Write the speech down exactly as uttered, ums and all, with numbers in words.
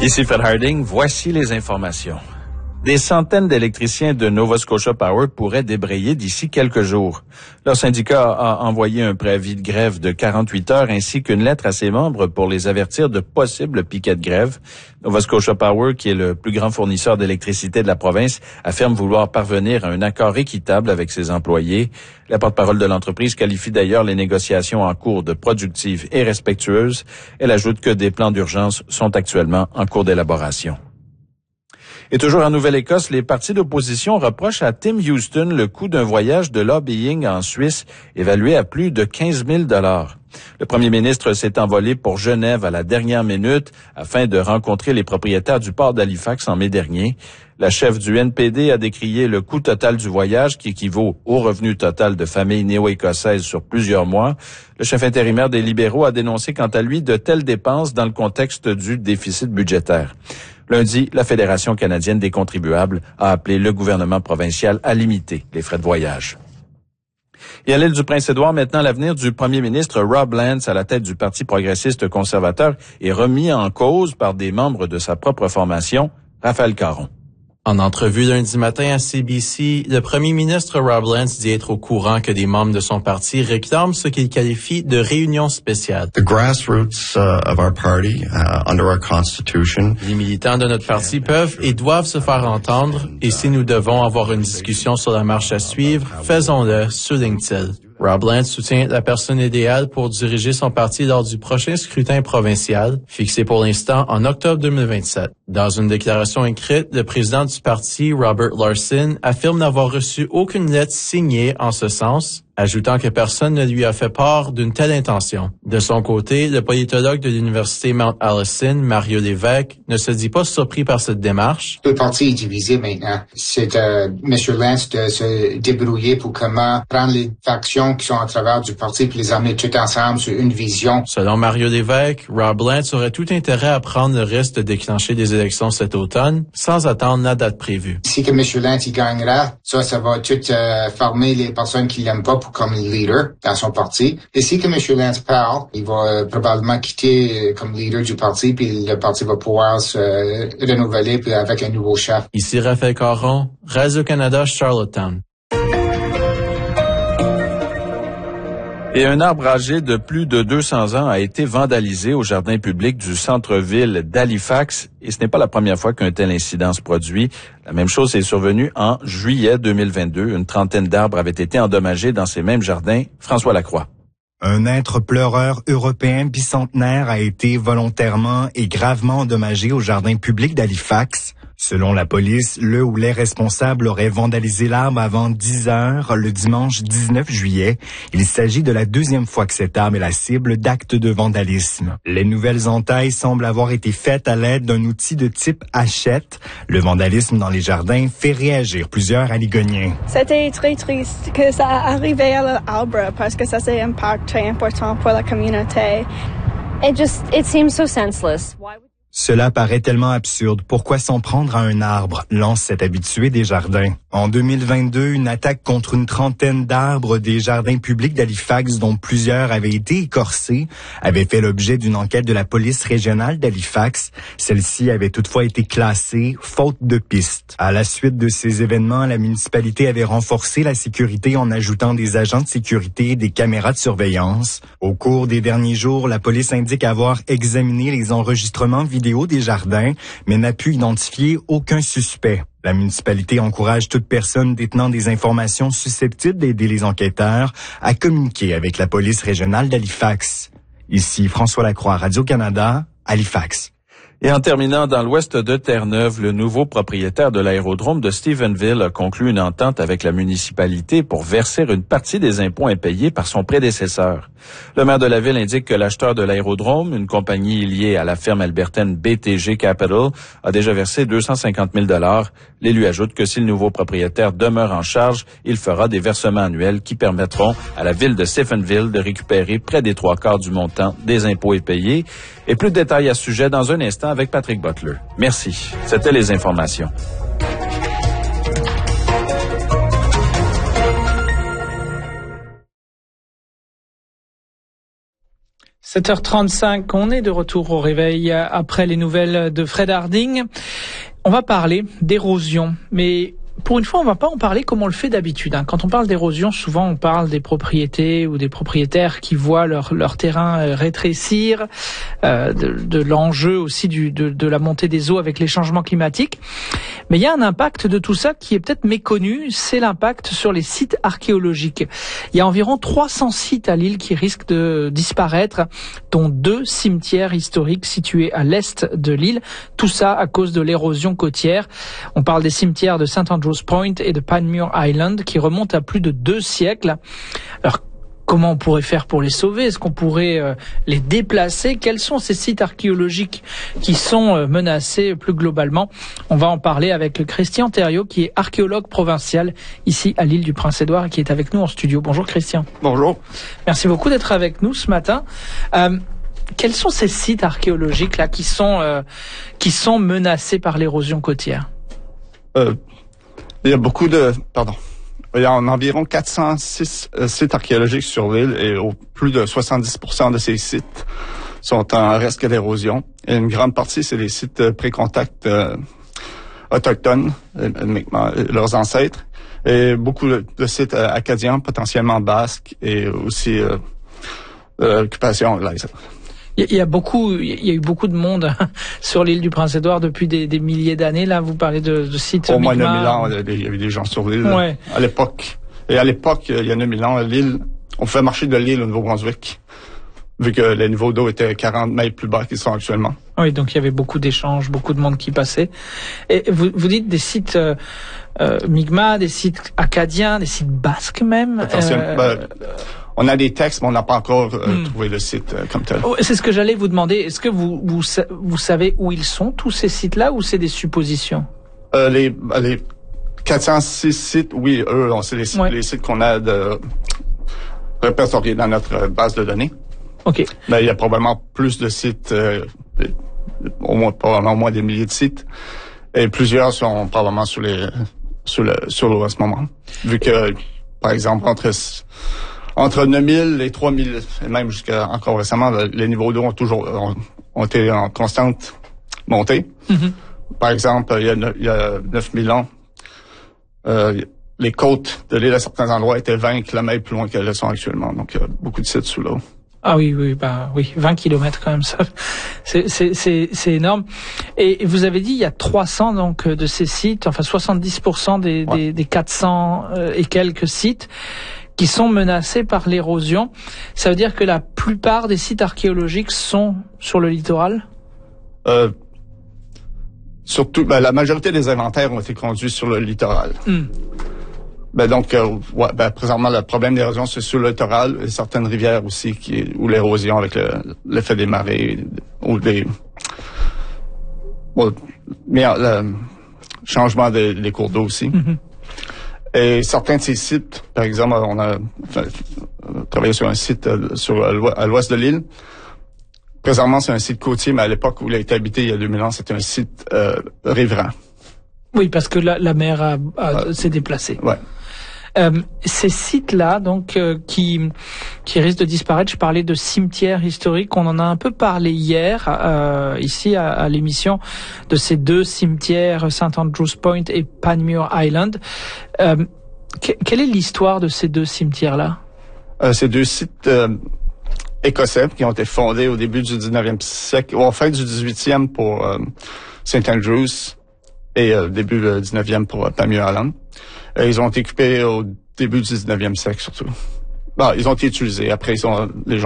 Ici Fred Harding, voici les informations. Des centaines d'électriciens de Nova Scotia Power pourraient débrayer d'ici quelques jours. Leur syndicat a envoyé un préavis de grève de quarante-huit heures ainsi qu'une lettre à ses membres pour les avertir de possibles piquets de grève. Nova Scotia Power, qui est le plus grand fournisseur d'électricité de la province, affirme vouloir parvenir à un accord équitable avec ses employés. La porte-parole de l'entreprise qualifie d'ailleurs les négociations en cours de productives et respectueuses. Elle ajoute que des plans d'urgence sont actuellement en cours d'élaboration. Et toujours en Nouvelle-Écosse, les partis d'opposition reprochent à Tim Houston le coût d'un voyage de lobbying en Suisse évalué à plus de quinze mille dollars. Le premier ministre s'est envolé pour Genève à la dernière minute afin de rencontrer les propriétaires du port d'Halifax en mai dernier. La chef du N P D a décrié le coût total du voyage qui équivaut au revenu total de familles néo-écossaises sur plusieurs mois. Le chef intérimaire des libéraux a dénoncé quant à lui de telles dépenses dans le contexte du déficit budgétaire. Lundi, la Fédération canadienne des contribuables a appelé le gouvernement provincial à limiter les frais de voyage. Et à l'île du Prince-Édouard, maintenant, l'avenir du premier ministre Rob Lance à la tête du Parti progressiste conservateur est remis en cause par des membres de sa propre formation, Raphaël Caron. En entrevue lundi matin à C B C, le premier ministre Rob Lance dit être au courant que des membres de son parti réclament ce qu'il qualifie de réunion spéciale. The grassroots uh, of our party, uh, under our constitution. Les militants de notre parti peuvent et doivent se faire entendre, et si nous devons avoir une discussion sur la marche à suivre, faisons-le, souligne-t-il. Rob Lance soutient la personne idéale pour diriger son parti lors du prochain scrutin provincial, fixé pour l'instant en octobre deux mille vingt-sept. Dans une déclaration écrite, le président du parti, Robert Larson, affirme n'avoir reçu aucune lettre signée en ce sens, ajoutant que personne ne lui a fait part d'une telle intention. De son côté, le politologue de l'Université Mount Allison, Mario Lévesque, ne se dit pas surpris par cette démarche. Le parti est divisé maintenant. C'est à M. Lance de se débrouiller pour comment prendre les factions qui sont à travers du parti et les amener toutes ensemble sur une vision. Selon Mario Lévesque, Rob Lance aurait tout intérêt à prendre le risque de déclencher des élections cet automne, sans attendre la date prévue. Si que M. Lance y gagnera, ça, ça va tout euh, former les personnes qui l'aiment pas comme leader dans son parti. Et si que M. Lance parle, il va euh, probablement quitter euh, comme leader du parti, puis le parti va pouvoir se euh, renouveler puis avec un nouveau chef. Ici Raphaël Caron, Radio-Canada, Charlottetown. Et un arbre âgé de plus de deux cents ans a été vandalisé au jardin public du centre-ville d'Halifax. Et ce n'est pas la première fois qu'un tel incident se produit. La même chose est survenue en juillet deux mille vingt-deux. Une trentaine d'arbres avaient été endommagés dans ces mêmes jardins. François Lacroix. Un être pleureur européen bicentenaire a été volontairement et gravement endommagé au jardin public d'Halifax. Selon la police, le ou les responsables auraient vandalisé l'arbre avant dix heures le dimanche dix-neuf juillet. Il s'agit de la deuxième fois que cet arbre est la cible d'actes de vandalisme. Les nouvelles entailles semblent avoir été faites à l'aide d'un outil de type hachette. Le vandalisme dans les jardins fait réagir plusieurs Haligoniens. C'était très triste que ça arrivait à l'arbre parce que ça c'est un impact très important pour la communauté. It just, it seems so senseless. Why would... Cela paraît tellement absurde. Pourquoi s'en prendre à un arbre? Lance cet habitué des jardins. En deux mille vingt-deux, une attaque contre une trentaine d'arbres des jardins publics d'Halifax, dont plusieurs avaient été écorcés, avait fait l'objet d'une enquête de la police régionale d'Halifax. Celle-ci avait toutefois été classée faute de piste. À la suite de ces événements, la municipalité avait renforcé la sécurité en ajoutant des agents de sécurité et des caméras de surveillance. Au cours des derniers jours, la police indique avoir examiné les enregistrements vidéo des jardins, mais n'a pu identifier aucun suspect. La municipalité encourage toute personne détenant des informations susceptibles d'aider les enquêteurs à communiquer avec la police régionale d'Halifax. Ici François Lacroix, Radio-Canada, Halifax. Et en terminant, dans l'ouest de Terre-Neuve, le nouveau propriétaire de l'aérodrome de Stephenville a conclu une entente avec la municipalité pour verser une partie des impôts impayés par son prédécesseur. Le maire de la ville indique que l'acheteur de l'aérodrome, une compagnie liée à la firme albertaine B T G Capital, a déjà versé deux cent cinquante mille dollars. L'élu ajoute que si le nouveau propriétaire demeure en charge, il fera des versements annuels qui permettront à la ville de Stephenville de récupérer près des trois quarts du montant des impôts impayés. Et plus de détails à ce sujet dans un instant avec Patrick Butler. Merci. C'était les informations. sept heures trente-cinq, on est de retour au réveil après les nouvelles de Fred Harding. On va parler d'érosion, mais pour une fois, on va pas en parler comme on le fait d'habitude. Quand on parle d'érosion, souvent on parle des propriétés ou des propriétaires qui voient leur, leur terrain rétrécir, euh, de, de l'enjeu aussi du, de, de la montée des eaux avec les changements climatiques. Mais il y a un impact de tout ça qui est peut-être méconnu, c'est l'impact sur les sites archéologiques. Il y a environ trois cents sites à l'île qui risquent de disparaître, dont deux cimetières historiques situés à l'est de l'île. Tout ça à cause de l'érosion côtière. On parle des cimetières de Saint Andrews Point et de Panmure Island qui remontent à plus de deux siècles. Alors, comment on pourrait faire pour les sauver? Est-ce qu'on pourrait euh, les déplacer? Quels sont ces sites archéologiques qui sont euh, menacés plus globalement? On va en parler avec Christian Thériault, qui est archéologue provincial ici à l'île du Prince-Édouard et qui est avec nous en studio. Bonjour Christian. Bonjour. Merci beaucoup d'être avec nous ce matin. Euh, quels sont ces sites archéologiques là qui sont euh, qui sont menacés par l'érosion côtière? Euh, il y a beaucoup de pardon. Il y a environ quatre cent six euh, sites archéologiques sur l'île et au plus de soixante-dix pour cent de ces sites sont en risque d'érosion. Et une grande partie, c'est des sites euh, pré-contact euh, autochtones, euh, euh, leurs ancêtres, et beaucoup de, de sites euh, acadiens, potentiellement basques, et aussi euh, euh, occupation anglaise. Il y a beaucoup, il y a eu beaucoup de monde sur l'île du Prince-Édouard depuis des, des milliers d'années. Là, vous parlez de, de sites. Au moins Mi'kmaq. neuf mille ans, il y avait des gens sur l'île ouais. à l'époque. Et à l'époque, il y a neuf mille ans, l'île, on pouvait marcher de l'île au Nouveau-Brunswick, vu que les niveaux d'eau étaient quarante mètres plus bas qu'ils sont actuellement. Oui, donc il y avait beaucoup d'échanges, beaucoup de monde qui passait. Et vous, vous dites des sites euh, euh, Mi'kmaq, des sites acadiens, des sites basques même. Euh, ben, on a des textes, mais on n'a pas encore euh, hmm. trouvé le site euh, comme tel. Oh, c'est ce que j'allais vous demander. Est-ce que vous, vous vous savez où ils sont, tous ces sites-là, ou c'est des suppositions? Euh, les, les quatre cent six sites, oui, eux, c'est les, ouais. les sites qu'on a de répertoriés dans notre base de données. OK. Mais il y a probablement plus de sites, euh, au moins, probablement au moins des milliers de sites. Et plusieurs sont probablement sur les, sur le, sur l'eau à ce moment. Vu que, par exemple, entre, entre neuf mille et trois mille, et même jusqu'à encore récemment, les niveaux d'eau ont toujours, ont, ont été en constante montée. Mm-hmm. Par exemple, il y a, il y a neuf mille ans, euh, les côtes de l'île à certains endroits étaient vingt kilomètres plus loin qu'elles le sont actuellement. Donc, il y a beaucoup de sites sous l'eau. Ah oui, oui, bah oui, vingt kilomètres quand même, ça, c'est, c'est, c'est, c'est énorme. Et vous avez dit, il y a trois cents donc de ces sites, enfin soixante-dix pour cent des, ouais. des, des quatre cents et quelques sites qui sont menacés par l'érosion. Ça veut dire que la plupart des sites archéologiques sont sur le littoral? Euh, surtout, ben, la majorité des inventaires ont été conduits sur le littoral. Mm. Ben donc, euh, ouais, ben présentement, le problème d'érosion, c'est sur le littoral et certaines rivières aussi, qui où l'érosion avec le, l'effet des marées ou des... Bon, mais le changement des, des cours d'eau aussi. Mm-hmm. Et certains de ces sites, par exemple, on a enfin, travaillé sur un site euh, sur à l'ouest de l'île. Présentement, c'est un site côtier, mais à l'époque où il a été habité, il y a deux mille ans, c'était un site euh, riverain. Oui, parce que la, la mer a, a, euh, s'est déplacée. Ouais. Euh, ces sites-là, donc, euh, qui qui risquent de disparaître. Je parlais de cimetières historiques. On en a un peu parlé hier euh, ici à, à l'émission de ces deux cimetières, Saint Andrews Point et Panmure Island. Euh, que, quelle est l'histoire de ces deux cimetières-là? Euh, ces deux sites euh, écossais qui ont été fondés au début du dix-neuvième siècle, ou en fin du dix-huitième pour euh, Saint Andrews et euh, début du dix-neuvième pour euh, Panmure Island. Euh, ils ont été occupés au début du dix-neuvième siècle surtout. Bon, ils ont été utilisés. Après, ils sont, les gens